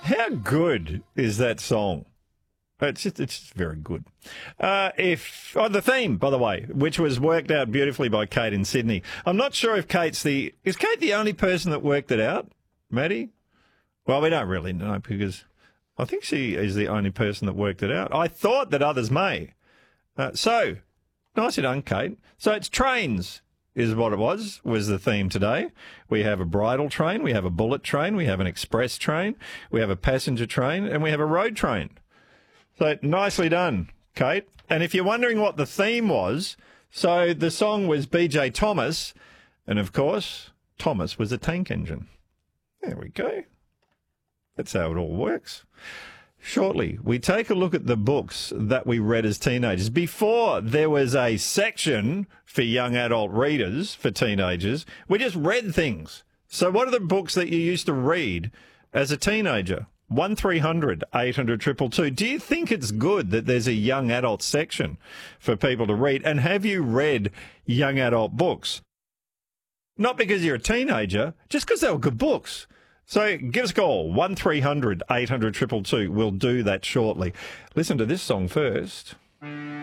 How good is that song? It's just very good. The theme, by the way, which was worked out beautifully by Kate in Sydney. I'm not sure if is Kate the only person that worked it out, Maddie? Well, we don't really know because I think she is the only person that worked it out. I thought that others may. So, nicely done, Kate. So it's trains is what it was the theme today. We have a bridle train, we have a bullet train, we have an express train, we have a passenger train, and we have a road train. So nicely done, Kate. And if you're wondering what the theme was, so the song was BJ Thomas, and of course, Thomas was a tank engine. There we go. That's how it all works. Shortly, we take a look at the books that we read as teenagers. Before there was a section for young adult readers, for teenagers, we just read things. So what are the books that you used to read as a teenager? 1300 800 222. Do you think it's good that there's a young adult section for people to read? And have you read young adult books? Not because you're a teenager, just because they were good books. So give us a call, 1300 800 222. We'll do that shortly. Listen to this song first.